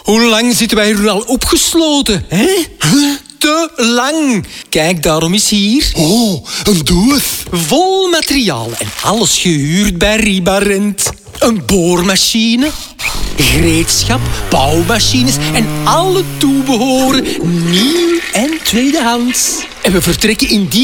Hoe lang zitten wij hier al opgesloten, hè? Te lang. Kijk, daarom is hier... Oh, een doos. Vol materiaal en alles gehuurd bij Ribarent. Een boormachine, gereedschap, bouwmachines en alle toebehoren, nieuw en tweedehands. En we vertrekken in die